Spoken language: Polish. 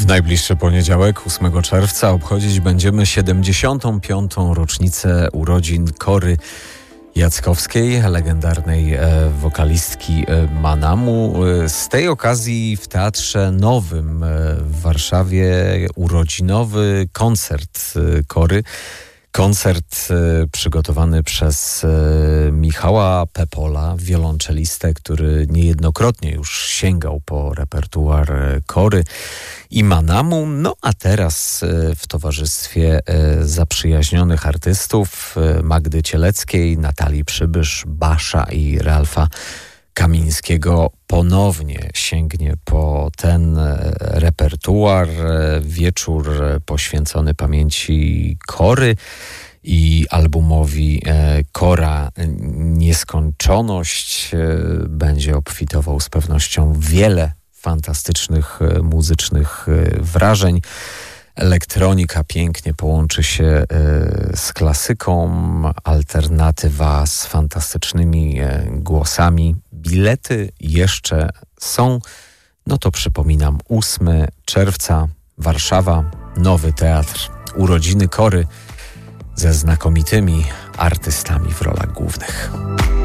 W najbliższy poniedziałek, 8 czerwca, obchodzić będziemy 75. rocznicę urodzin Kory Jackowskiej, legendarnej wokalistki Manamu. Z tej okazji w Teatrze Nowym w Warszawie urodzinowy koncert Kory. Koncert przygotowany przez Michała Pepola, wiolonczelistę, który niejednokrotnie już sięgał po repertuar Kory i Manamu. No a teraz w towarzystwie zaprzyjaźnionych artystów Magdy Cieleckiej, Natalii Przybysz, Basza i Ralfa Kamińskiego ponownie sięgnie po ten repertuar. Wieczór poświęcony pamięci Kory i albumowi Kora Nieskończoność będzie obfitował z pewnością wiele fantastycznych muzycznych wrażeń. Elektronika pięknie połączy się z klasyką, alternatywa z fantastycznymi głosami. Bilety jeszcze są, no to przypominam, 8 czerwca, Warszawa, Nowy Teatr, urodziny Kory ze znakomitymi artystami w rolach głównych.